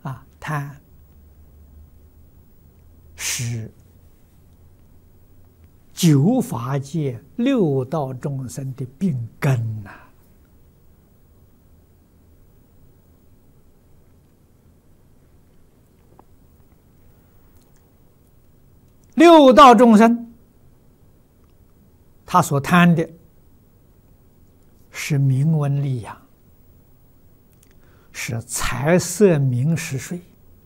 贪是九法界六道众生的病根呐。六道众生，他所贪的是名闻利养，是财色名食睡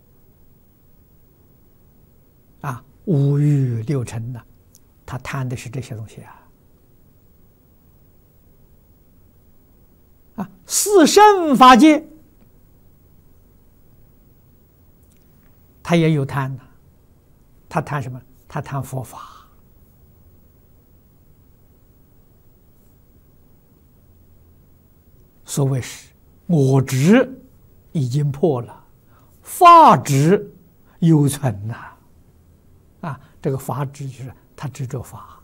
五欲六尘呐，他贪的是这些东西四圣法界，他也有贪的，他贪什么？他贪佛法。所谓是我执已经破了，法执犹存呐。这个法执就是他执着法。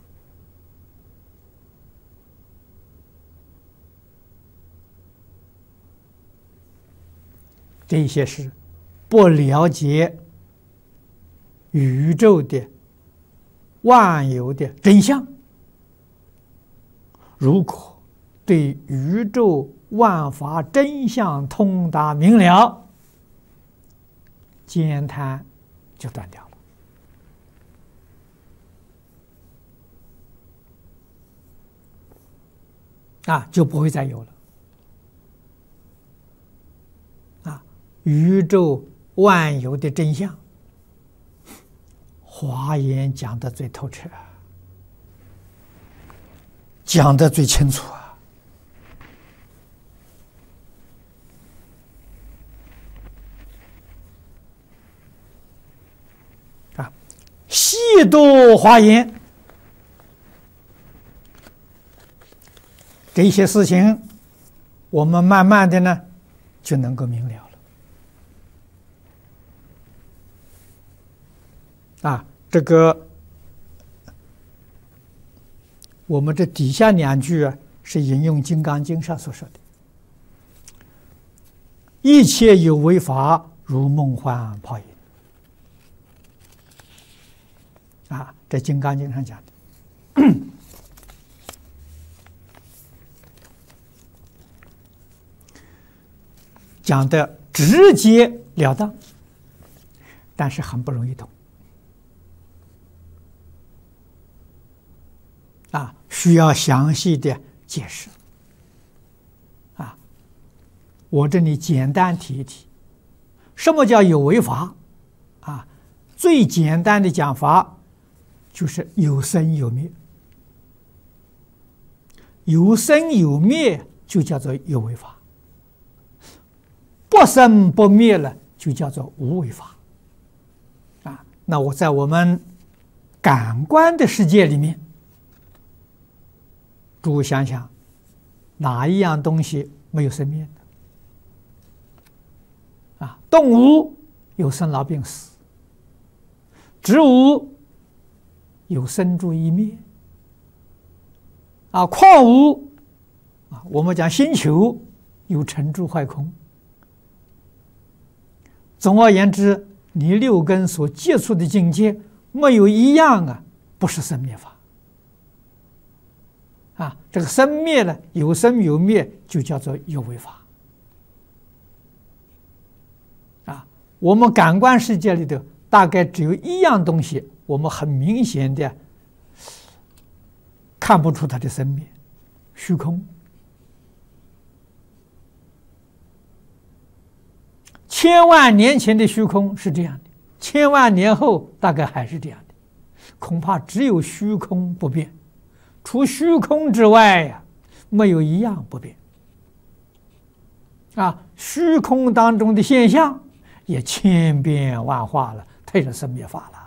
这些是不了解宇宙的万有的真相。如果对宇宙万法真相通达明了，慳贪就断掉了，就不会再有了。宇宙万有的真相，华严讲得最透彻，讲得最清楚细读华严，这些事情我们慢慢的呢就能够明了了。这个我们这底下两句是引用《金刚经》上所说的：“一切有为法，如梦幻泡影。”这《金刚经》上讲的，讲的直截了当，但是很不容易懂。需要详细的解释。我这里简单提一提，什么叫有为法？最简单的讲法就是有生有灭，有生有灭就叫做有为法，不生不灭了就叫做无为法。那我在我们感官的世界里面，诸位想想，哪一样东西没有生灭的？动物有生老病死，植物有生住异灭，矿物我们讲星球有成住坏空。总而言之，你六根所接触的境界，没有一样不是生灭法。这个生灭呢，有生有灭，就叫做有为法。我们感官世界里头大概只有一样东西，我们很明显的看不出它的生灭，虚空。千万年前的虚空是这样的，千万年后大概还是这样的，恐怕只有虚空不变。除虚空之外没有一样不变。虚空当中的现象也千变万化了，它也是生灭法了。